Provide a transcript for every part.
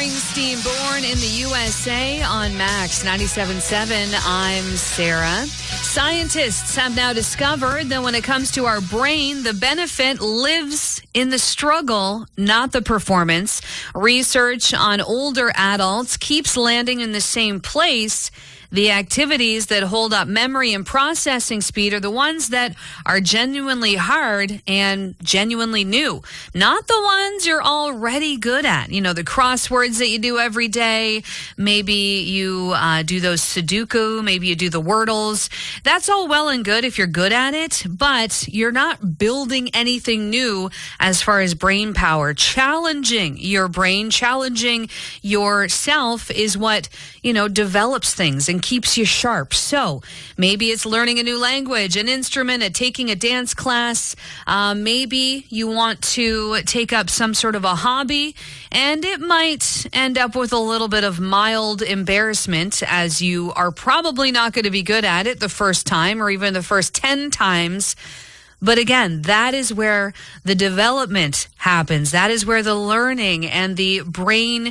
Springsteen, Born in the USA on Max 97.7. I'm Sarah. Scientists have now discovered that when it comes to our brain, the benefit lives in the struggle, not the performance. Research on older adults keeps landing in the same place. The activities that hold up memory and processing speed are the ones that are genuinely hard and genuinely new, not the ones you're already good at. You know, the crosswords that you do every day. Maybe you do those Sudoku. Maybe you do the Wordles. That's all well and good if you're good at it, but you're not building anything new as far as brain power. Challenging your brain, challenging yourself is what, develops things and keeps you sharp. So maybe it's learning a new language, an instrument, taking a dance class. Maybe you want to take up some sort of a hobby, and it might end up with a little bit of mild embarrassment, as you are probably not going to be good at it the first time or even the first 10 times. But again, that is where the development happens. That is where the learning and the brain,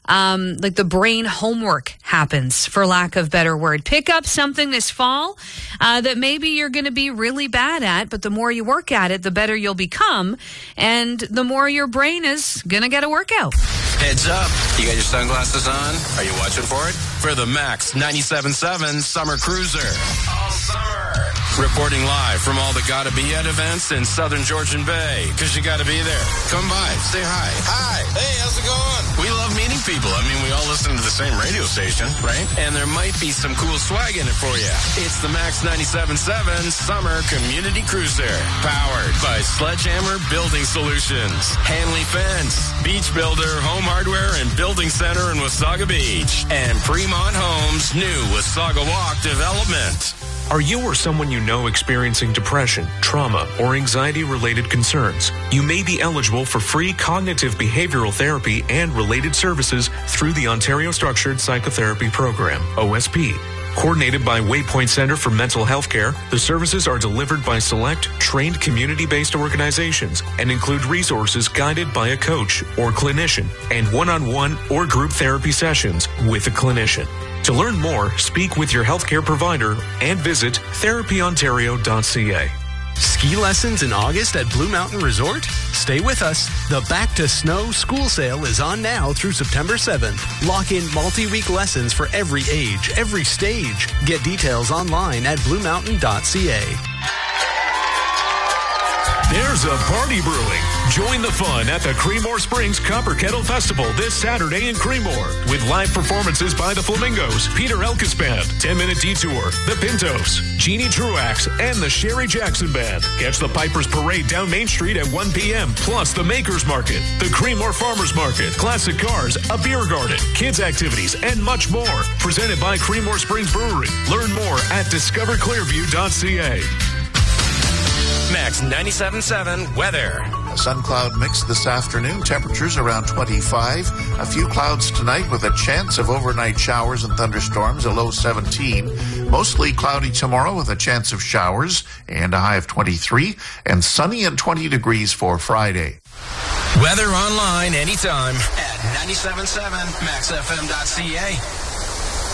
the brain homework happens, for lack of a better word. Pick up something this fall that maybe you're going to be really bad at, but the more you work at it, the better you'll become, and the more your brain is going to get a workout. Heads up. You got your sunglasses on? Are you watching for it? For the Max 97.7 Summer Cruiser. All summer. Reporting live from all the Gotta Be At events in Southern Georgian Bay, because you got to be there. Come by, say hi. Hi. Hey, how's it going? We love meeting people. I mean, we all listen to the same radio station, right? And there might be some cool swag in it for you. It's the Max 97.7 Summer Community Cruiser, powered by Sledgehammer Building Solutions, Hanley Fence, Beach Builder, Home Hardware and Building Center in Wasaga Beach, and Fremont Homes' new Wasaga Walk development. Are you or someone you know experiencing depression, trauma, or anxiety-related concerns? You may be eligible for free cognitive behavioral therapy and related services through the Ontario Structured Psychotherapy Program, OSP. Coordinated by Waypoint Center for Mental Health Care, the services are delivered by select, trained community-based organizations and include resources guided by a coach or clinician and one-on-one or group therapy sessions with a clinician. To learn more, speak with your healthcare provider and visit therapyontario.ca. Ski lessons in August at Blue Mountain Resort? Stay with us. The Back to Snow school sale is on now through September 7th. Lock in multi-week lessons for every age, every stage. Get details online at bluemountain.ca. There's a party brewing. Join the fun at the Creemore Springs Copper Kettle Festival this Saturday in Creemore, with live performances by the Flamingos, Peter Elkis Band, 10-Minute Detour, the Pintos, Jeannie Truax, and the Sherry Jackson Band. Catch the Pipers Parade down Main Street at 1 p.m., plus the Makers Market, the Creemore Farmers Market, classic cars, a beer garden, kids activities, and much more. Presented by Creemore Springs Brewery. Learn more at discoverclearview.ca. Max 97.7 weather. A sun cloud mix this afternoon. Temperatures around 25. A few clouds tonight with a chance of overnight showers and thunderstorms, a low 17. Mostly cloudy tomorrow with a chance of showers and a high of 23. And sunny and 20 degrees for Friday. Weather online anytime at 97.7maxfm.ca.